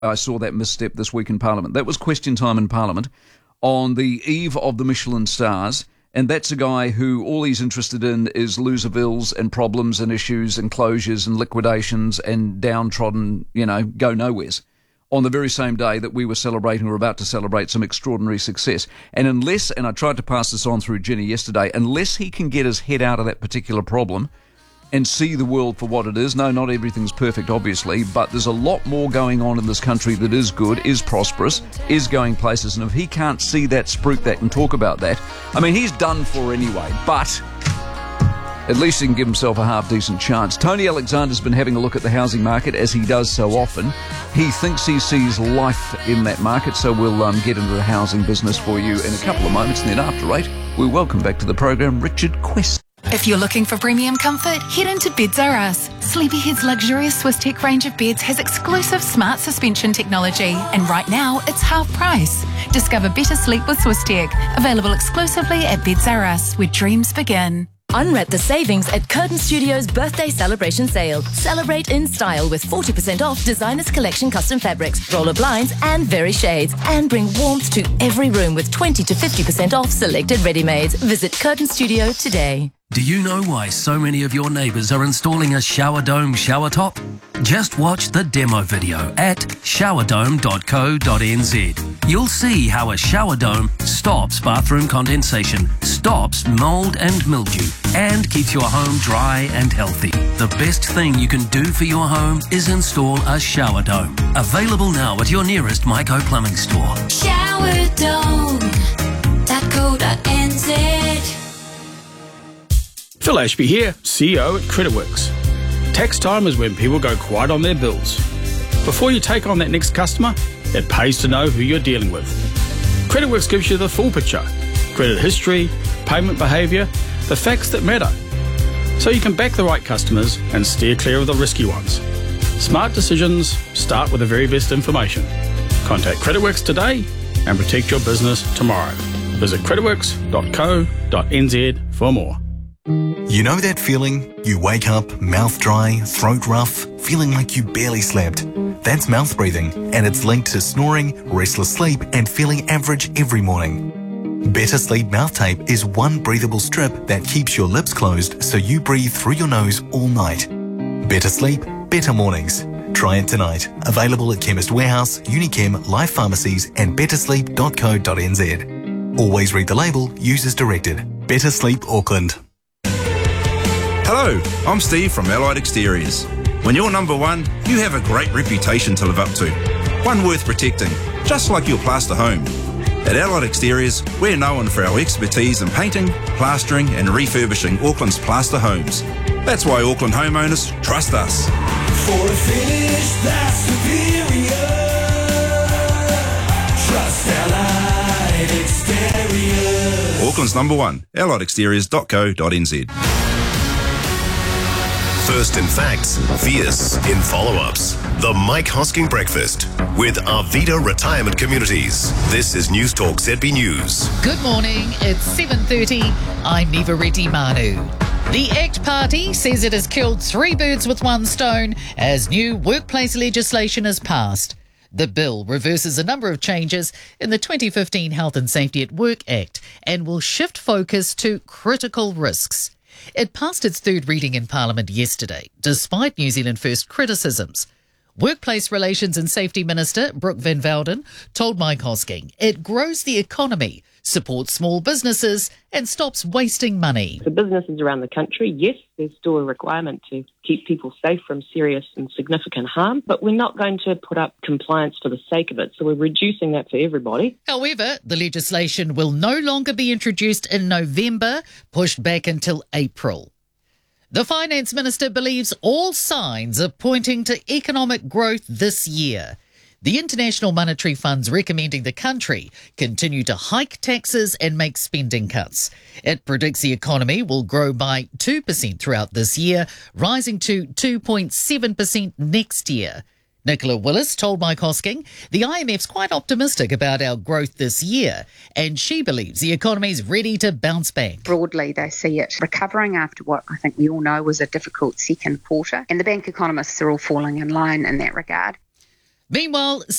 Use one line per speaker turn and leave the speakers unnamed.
I saw that misstep this week in Parliament. That was question time in Parliament on the eve of the Michelin stars. And that's a guy who all he's interested in is loser-bills and problems and issues and closures and liquidations and downtrodden, go nowheres. On the very same day that we were celebrating or about to celebrate some extraordinary success. And I tried to pass this on through Ginny yesterday, unless he can get his head out of that particular problem and see the world for what it is. No, not everything's perfect, obviously, but there's a lot more going on in this country that is good, is prosperous, is going places, and if he can't see that, spruik that, and talk about that, I mean, he's done for anyway, but at least he can give himself a half-decent chance. Tony Alexander's been having a look at the housing market, as he does so often. He thinks he sees life in that market, so we'll get into the housing business for you in a couple of moments, and then after 8, we welcome back to the program Richard Quest.
If you're looking for premium comfort, head into Beds R Us. Sleepyhead's luxurious Swiss Tech range of beds has exclusive smart suspension technology, and right now it's half price. Discover better sleep with Swiss Tech. Available exclusively at Beds R Us, where dreams begin.
Unwrap the savings at Curtin Studios' birthday celebration sale. Celebrate in style with 40% off Designers Collection custom fabrics, roller blinds and very shades. And bring warmth to every room with 20 to 50% off selected ready-mades. Visit Curtin Studio today.
Do you know why so many of your neighbours are installing a shower dome shower top? Just watch the demo video at showerdome.co.nz. You'll see how a shower dome stops bathroom condensation, stops mould and mildew, and keeps your home dry and healthy. The best thing you can do for your home is install a shower dome. Available now at your nearest Myco Plumbing store.
Showerdome.co.nz.
Phil Ashby here, CEO at CreditWorks. Tax time is when people go quiet on their bills. Before you take on that next customer, it pays to know who you're dealing with. CreditWorks gives you the full picture: credit history, payment behaviour, the facts that matter, so you can back the right customers and steer clear of the risky ones. Smart decisions start with the very best information. Contact CreditWorks today and protect your business tomorrow. Visit creditworks.co.nz for more.
You know that feeling? You wake up, mouth dry, throat rough, feeling like you barely slept. That's mouth breathing, and it's linked to snoring, restless sleep, and feeling average every morning. Better Sleep Mouth Tape is one breathable strip that keeps your lips closed so you breathe through your nose all night. Better sleep, better mornings. Try it tonight. Available at Chemist Warehouse, Unichem, Life Pharmacies, and bettersleep.co.nz. Always read the label, use as directed. Better Sleep Auckland.
Hello, I'm Steve from Allied Exteriors. When you're number one, you have a great reputation to live up to. One worth protecting, just like your plaster home. At Allied Exteriors, we're known for our expertise in painting, plastering and refurbishing Auckland's plaster homes. That's why Auckland homeowners trust us.
For a finish that's superior, trust Allied Exteriors.
Auckland's number one, alliedexteriors.co.nz.
First in facts, fierce in follow-ups. The Mike Hosking Breakfast with Arvida Retirement Communities. This is News Talk ZB News.
Good morning, it's 7:30. I'm Neva Reddy Manu. The ACT Party says it has killed 3 birds with one stone as new workplace legislation is passed. The bill reverses a number of changes in the 2015 Health and Safety at Work Act and will shift focus to critical risks. It passed its third reading in Parliament yesterday, despite New Zealand First criticisms. Workplace Relations and Safety Minister Brooke Van Velden told Mike Hosking it grows the economy, supports small businesses and stops wasting money.
For businesses around the country, yes, there's still a requirement to keep people safe from serious and significant harm, but we're not going to put up compliance for the sake of it, so we're reducing that for everybody.
However, the legislation will no longer be introduced in November, pushed back until April. The Finance Minister believes all signs are pointing to economic growth this year. The International Monetary Fund's recommending the country continue to hike taxes and make spending cuts. It predicts the economy will grow by 2% throughout this year, rising to 2.7% next year. Nicola Willis told Mike Hosking the IMF's quite optimistic about our growth this year, and she believes the economy's ready to bounce back.
Broadly, they see it recovering after what I think we all know was a difficult second quarter, and the bank economists are all falling in line in that regard.
Meanwhile,